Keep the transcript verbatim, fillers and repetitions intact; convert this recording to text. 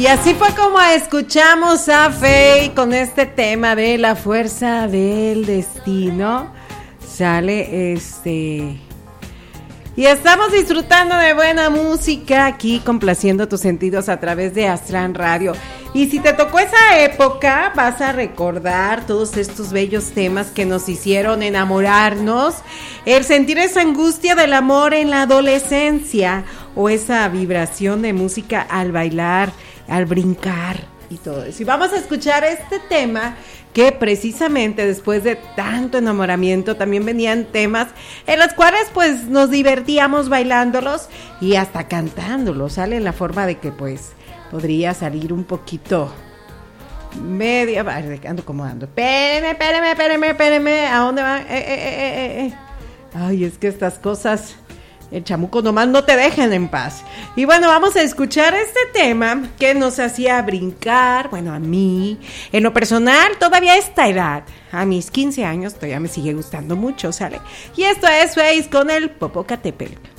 Y así fue como escuchamos a Faye con este tema de la fuerza del destino. Sale este... Y estamos disfrutando de buena música aquí, complaciendo tus sentidos a través de Astran Radio. Y si te tocó esa época, vas a recordar todos estos bellos temas que nos hicieron enamorarnos, el sentir esa angustia del amor en la adolescencia, o esa vibración de música al bailar, al brincar y todo eso. Y vamos a escuchar este tema que precisamente después de tanto enamoramiento también venían temas en los cuales pues nos divertíamos bailándolos y hasta cantándolos. Sale en la forma de que pues podría salir un poquito media, ando como ando. Espéreme, espéreme, espéreme, espéreme. ¿A dónde va? Eh, eh, eh, eh, eh. Ay, es que estas cosas, el chamuco nomás no te dejan en paz. Y bueno, vamos a escuchar este tema que nos hacía brincar, bueno, a mí, en lo personal, todavía a esta edad, a mis quince años, todavía me sigue gustando mucho, ¿sale? Y esto es Face con el Popocatépetl.